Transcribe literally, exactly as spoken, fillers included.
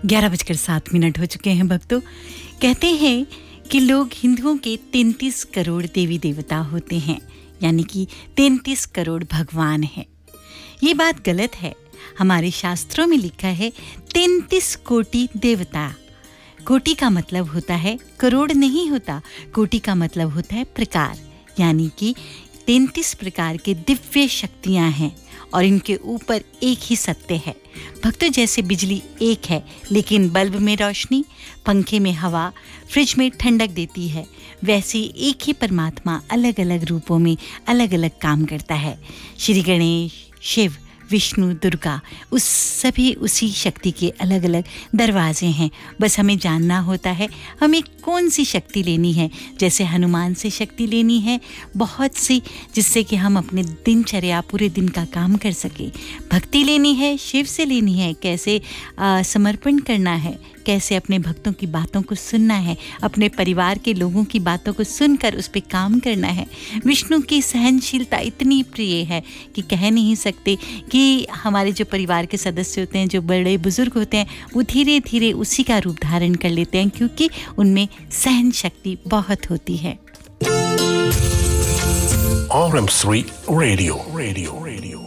ग्यारह बजकर सात मिनट हो चुके हैं भक्तों। कहते हैं कि लोग हिंदुओं के तैंतीस करोड़ देवी देवता होते हैं, यानी कि तैंतीस करोड़ भगवान हैं। ये बात गलत है। हमारे शास्त्रों में लिखा है तैंतीस कोटि देवता। कोटि का मतलब होता है करोड़ नहीं होता, कोटि का मतलब होता है प्रकार, यानी कि तैंतीस प्रकार के दिव्य शक्तियाँ हैं और इनके ऊपर एक ही सत्य है। भक्तों, जैसे बिजली एक है लेकिन बल्ब में रोशनी, पंखे में हवा, फ्रिज में ठंडक देती है, वैसे एक ही परमात्मा अलग अलग रूपों में अलग अलग काम करता है। श्री गणेश, शिव, विष्णु, दुर्गा, उस सभी उसी शक्ति के अलग अलग दरवाजे हैं। बस हमें जानना होता है हमें कौन सी शक्ति लेनी है। जैसे हनुमान से शक्ति लेनी है बहुत सी, जिससे कि हम अपने दिनचर्या पूरे दिन का काम कर सके। भक्ति लेनी है, शिव से लेनी है, कैसे आ, समर्पण करना है, कैसे अपने भक्तों की बातों को सुनना है, अपने परिवार के लोगों की बातों को सुनकर उस पर काम करना है। विष्णु की सहनशीलता इतनी प्रिय है कि कह नहीं सकते कि हमारे जो परिवार के सदस्य होते हैं, जो बड़े बुजुर्ग होते हैं, वो धीरे धीरे उसी का रूप धारण कर लेते हैं, क्योंकि उनमें सहन शक्ति बहुत होती है। R M three radio radio radio